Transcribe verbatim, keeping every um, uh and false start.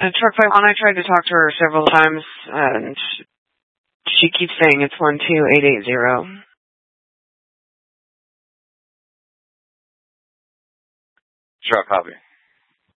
Uh, truck five one, I tried to talk to her several times, and she keeps saying it's one two eight eight zero. Truck copy.